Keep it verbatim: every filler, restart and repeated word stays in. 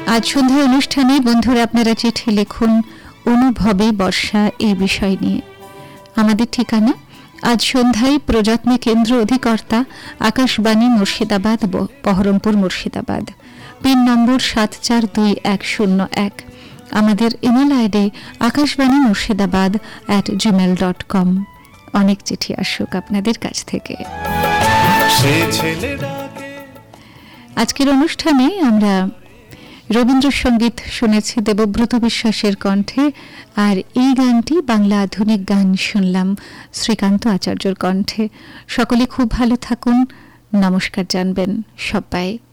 আজ সন্ধ্যা অনুষ্ঠানে বন্ধুরা আপনারা চিঠি লিখুন অনুভবে বর্ষা এই বিষয় নিয়ে। আমাদের ঠিকানা আজ সন্ধ্যায় প্রযত্নে কেন্দ্র অধিকর্তা আকাশবাণী মুর্শিদাবাদ, বহরমপুর মুর্শিদাবাদ, পিন নম্বর সাত চার দুই এক শূন্য এক। আমাদের email ID Akashvani Murshidabad at Gmail dot com. অনেক চিঠি আসুক আপনাদের কাছ থেকে। আজকের অনুষ্ঠানে আমরা রবীন্দ্রসঙ্গীত শুনেছি দেবব্রত বিশ্বাসের কণ্ঠে, আর এই গানটি বাংলা আধুনিক গান শুনলাম শ্রীকান্ত আচার্যর কণ্ঠে। সকলে খুব ভালো থাকুন, নমস্কার জানবেন সবাই।